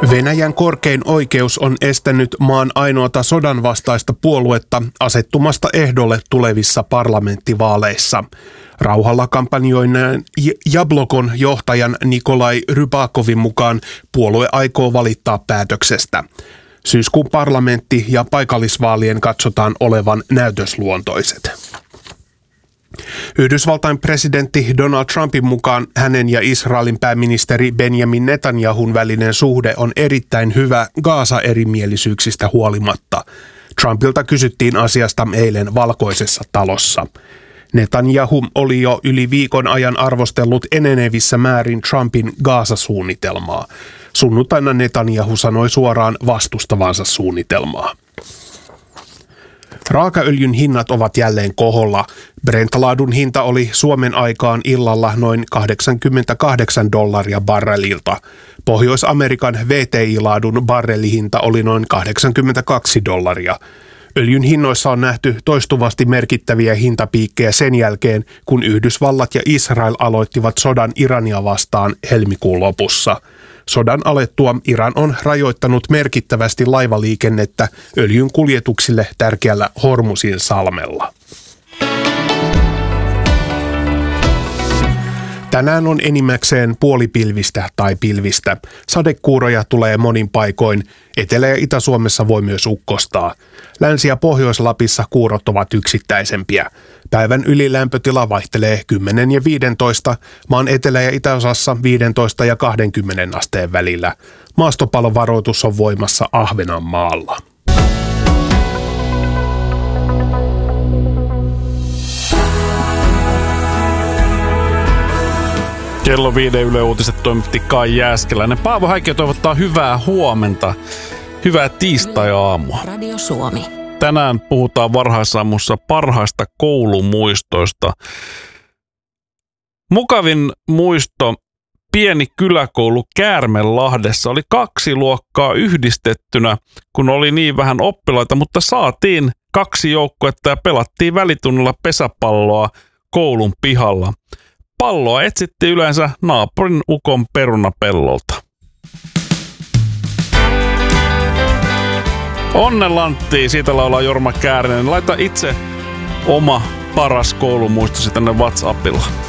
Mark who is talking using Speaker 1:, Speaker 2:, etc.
Speaker 1: Venäjän korkein oikeus on estänyt maan ainoata sodanvastaista puoluetta asettumasta ehdolle tulevissa parlamenttivaaleissa. Rauhalla kampanjoineen Jablokon johtajan Nikolai Rybakovin mukaan puolue aikoo valittaa päätöksestä. Syyskuun parlamentti- ja paikallisvaalien katsotaan olevan näytösluontoiset. Yhdysvaltain presidentti Donald Trumpin mukaan hänen ja Israelin pääministeri Benjamin Netanyahun välinen suhde on erittäin hyvä Gaza-erimielisyyksistä huolimatta. Trumpilta kysyttiin asiasta eilen Valkoisessa talossa. Netanyahu oli jo yli viikon ajan arvostellut enenevissä määrin Trumpin Gaza-suunnitelmaa. Sunnuntaina Netanyahu sanoi suoraan vastustavansa suunnitelmaa. Raakaöljyn hinnat ovat jälleen koholla. Brent-laadun hinta oli Suomen aikaan illalla noin $88 barrelilta. Pohjois-Amerikan WTI-laadun barrelihinta oli noin $82. Öljyn hinnoissa on nähty toistuvasti merkittäviä hintapiikkejä sen jälkeen, kun Yhdysvallat ja Israel aloittivat sodan Irania vastaan helmikuun lopussa. Sodan alettua Iran on rajoittanut merkittävästi laivaliikennettä öljyn kuljetuksille tärkeällä Hormuzin salmella. Tänään on enimmäkseen puolipilvistä tai pilvistä. Sadekuuroja tulee monin paikoin. Etelä- ja Itä-Suomessa voi myös ukkostaa. Länsi- ja Pohjois-Lapissa kuurot ovat yksittäisempiä. Päivän ylilämpötila vaihtelee 10 ja 15, maan etelä- ja itäosassa 15 ja 20 asteen välillä. Maastopalovaroitus on voimassa Ahvenanmaalla.
Speaker 2: Kello 5 Yle Uutiset toimitti Kai Jääskeläinen. Paavo Häikkiö toivottaa hyvää huomenta. Hyvää tiistai-aamua.
Speaker 3: Radio Suomi.
Speaker 2: Tänään puhutaan varhaisaamussa parhaista koulumuistoista. Mukavin muisto pieni kyläkoulu Käärmelahdessa oli 2 luokkaa yhdistettynä, kun oli niin vähän oppilaita, mutta saatiin 2 joukkuetta ja pelattiin välitunnilla pesäpalloa koulun pihalla. Palloa etsittiin yleensä naapurin ukon perunapellolta. Onnelanttiin, siitä laulaa Jorma Käärinen. Laita itse oma paras koulumuistosi tänne WhatsAppilla.